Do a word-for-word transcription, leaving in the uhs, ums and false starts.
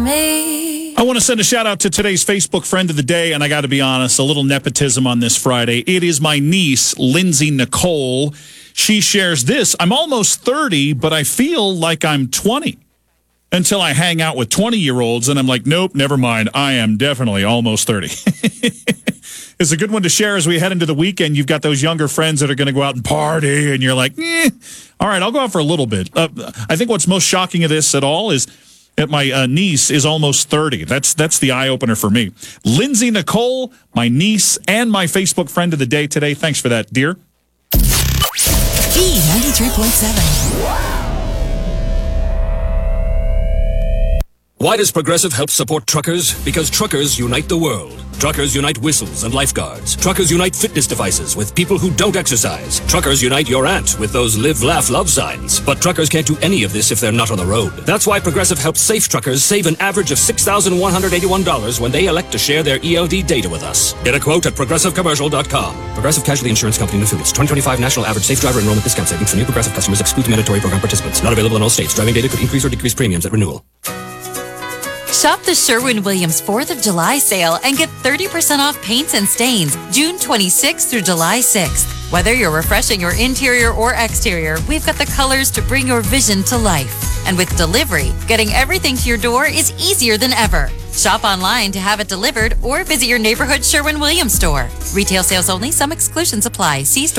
me. I want to send a shout out to today's Facebook friend of the day, and I got to be honest, a little nepotism on this Friday. It is my niece, Lindsay Nicole. She shares this. I'm almost thirty, but I feel like I'm twenty. Until I hang out with twenty-year-olds, and I'm like, nope, never mind. I am definitely almost thirty. It's a good one to share as we head into the weekend. You've got those younger friends that are going to go out and party, and you're like, eh, all right, I'll go out for a little bit. Uh, I think what's most shocking of this at all is that my uh, niece is almost thirty. That's that's the eye-opener for me. Lindsay Nicole, my niece, and my Facebook friend of the day today. Thanks for that, dear. B ninety-three point seven. Why does Progressive help support truckers? Because truckers unite the world. Truckers unite whistles and lifeguards. Truckers unite fitness devices with people who don't exercise. Truckers unite your aunt with those live, laugh, love signs. But truckers can't do any of this if they're not on the road. That's why Progressive helps safe truckers save an average of six thousand one hundred eighty-one dollars when they elect to share their E L D data with us. Get a quote at progressive commercial dot com. Progressive Casualty Insurance Company and Affiliates. twenty twenty-five National Average Safe Driver Enrollment Discount Savings for new Progressive customers exclude mandatory program participants. Not available in all states. Driving data could increase or decrease premiums at renewal. Shop the Sherwin-Williams fourth of July sale and get thirty percent off paints and stains June twenty-sixth through July sixth. Whether you're refreshing your interior or exterior, we've got the colors to bring your vision to life. And with delivery, getting everything to your door is easier than ever. Shop online to have it delivered or visit your neighborhood Sherwin-Williams store. Retail sales only. Some exclusions apply. See store.